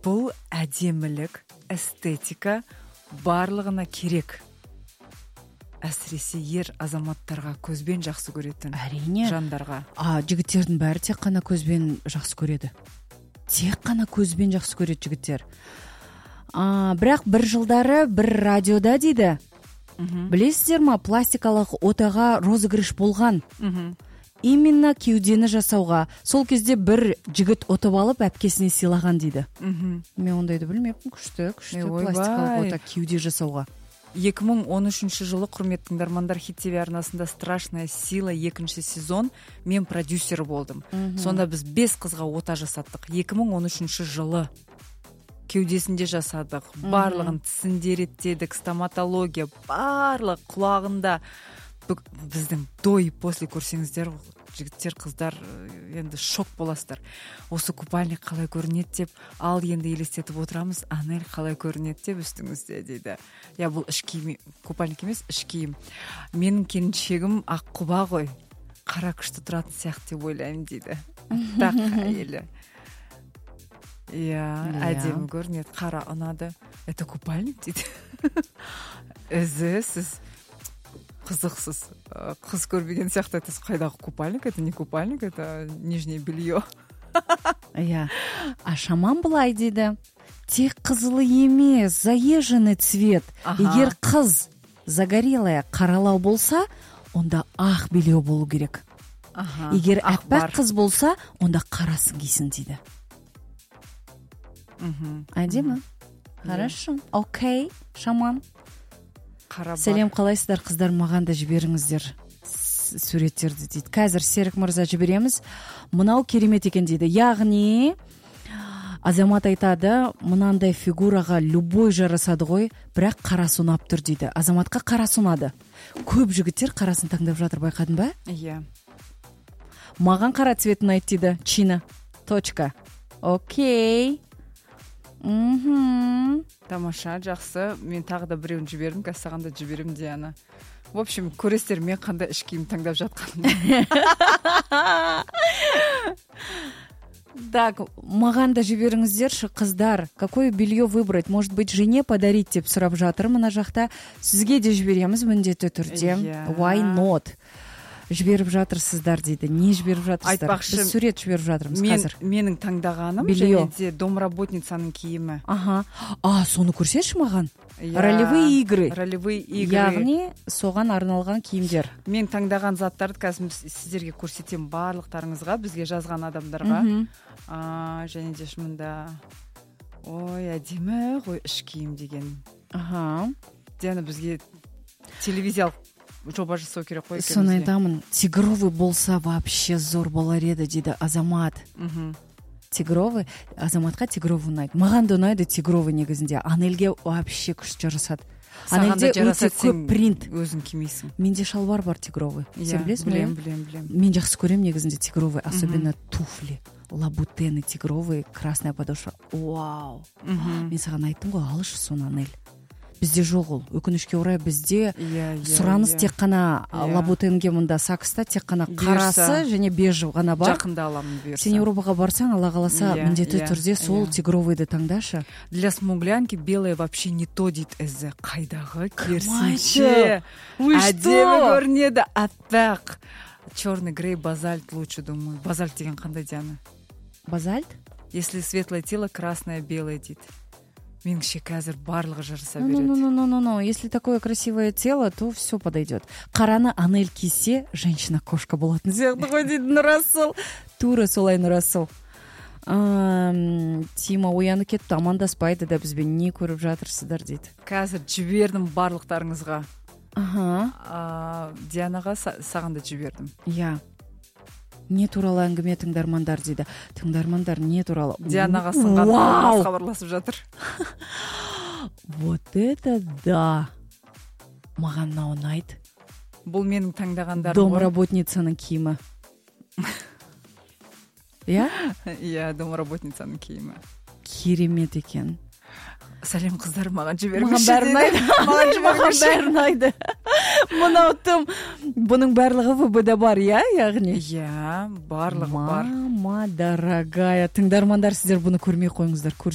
бұл әдемілік, эстетика барлығына керек. Әсіресе ер азаматтарға, көзбен жақсы көретін әрине жандарға. Жігіттердің бәрі тек қана көзбен жақсы көреді. Тек қана көзбен жақсы көреді жігіттер. Бірақ бір жылдары бір радиода дейді. Білесіздер ма, пластикалық отаға розыгрыш болған. Именно кеудені жасауға. Сол кезде бір жігіт отып алып әпкесіне сыйлаған дейді. Мен ондайды білмеппін. Күшті пластикалық ота кеуде жасауға. 2013 жылы, құрметті тыңдармандар, Хит ТВ арнасында «Страшная сила» 2-ші сезон мен продюсері болдым. Сонда біз 5 қызға ота жасаттық. 2013 жылы кеудесінде жасадық. Барлығын тісінде реттедік, стоматология, барлық құлағында. Біздің до и после көрсеңіздер, жігіттер, қыздар енді шок боласыздар. Осы купальник қалай көрінеді деп, ал енді елестетіп отырамыз, Анель қалай көрінеді деп үстіңізде дейді. Бұл іш киім, купальник емес, іш киім. Менің келіншегім ақ құба ғой, қара күшті тұратын сияқты деп ойлаймын дейді. Так әйелі. Әдемі көрінеді, қара ұнады. Это купальник дейді. Сіз қызықсыз, қыз көрбеген сияқты айтасыз, қайдағы купальник, это не купальник, это нижнее белье. Шаман былай дейді, тек қызылы емес, заезженный цвет. Егер қыз загорелая қаралау болса, онда ақ белье болу керек. Егер әппақ қыз болса, онда қарасын кисін дейді. Әдемі? Хорошо. Окей, шаман. Сәлем, қалайсыздар қыздар, маған да жіберіңіздер суреттерді дейді. Қазір Серік мырза жібереміз. Мынау керемет екен дейді. Яғни Азамат айтады, мынандай фигураға любой жарасады ғой, бірақ қарасы ұнап тұр дейді. Азаматқа қарасы ұнады. Көп жігіттер қарасын таңдап жатыр, байқадың ба? Маған қара цветін айт дейді. Чина. Точка. Окей. Тамаша, жақсы. Мен тағы да біреуін жібердім, қазір саған да жіберем, Диана. В общем, көресіздер мен қандай іш киім таңдап жатқанымды. Так, маған да жіберіңіздерші, қыздар. Какое белье выбрать? Может быть, жене подарить деп сұрап жатыр мына жақта. Сізге де жібереміз міндетті түрде. Why not? Жіберіп жатырсыздар дейді. Не жіберіп жатырсыздар? Айтпақшы, біз сурет жіберіп жатырмыз қазір. Менің таңдағаным және де домработницаның киімі. Соны көрсетші маған. Ролевые игры. Яғни соған арналған киімдер. Мен таңдаған заттарды қазір сіздерге көрсетем, барлықтарыңызға, бізге жазған адамдарға. Және де шынында ой, әдемі ғой іш киім деген. Диана, бізге телевизиялық жоба жасау керек қой. Соны айтамын, тигровый болса вообще зор болар еді дейді Азамат. Тигровый, Азаматқа тигровый ұнайды. Маған да ұнайды тигровый негізінде. Анельге вообще күшті жарасады. Анельде өте көп принт. Өзің кимейсің. Менде шалбар бар тигровый. Сен білесің бе? Білем. Мен жақсы көрем негізінде тигровый, особенно туфли. Лабутены тигровый, красная подошва. Вау. Мен саған айттым ғой, алышы соны, Анель. Бізде жоқ ол. Өкінішке орай бізде сұраныс тек қана лабутенге, мұнда сакста тек қана қарасы және бежі ғана бар. Жақында аламын бұйырса. Сен Европаға барсаң, Алла қаласа, міндетті түрде сол тигровыйды таңдашы. Для смуглянки белое вообще не то дейді Эзе. Қайдағы керсінше. Әдемі көрінеді, аппақ. Черный грей, базальт лучше, думаю. Базальт деген қандай, Диана? Базальт? Если светлое тело, красное, белое дейді. Меніңше қазір барлығы жарыса береді. Ну, если такое красивое тело, то все подойдет. Қараны Анель кисе, женщина-кошка болатын сияқты ғой дейді Нұрасыл. Тура солай Нұрасыл. Тима оянып кетті, амандаспайды да бізбен не көріп жатырсыздар дейді. Қазір жібердім барлықтарыңызға. Дианаға саған да жібердім. Не туралы әңгіме тыңдармандар дейді. Тыңдармандар не туралы? Дианаға сынған хабарласып жатыр. Вот это да. Маған мынау ұнайды. Бұл менің таңдағандарым. Домработницаның киімі. Домработницаның киімі. Керемет екен. Сәлем қыздар, маған жіберіңізші. Маған бәрі ұнайды. Мынау тым, бұның барлығы ВБ-да бар, яғни? Барлығы бар. Мама дорогая, тыңдармандар, сіздер бұны көрмей қойыңыздар,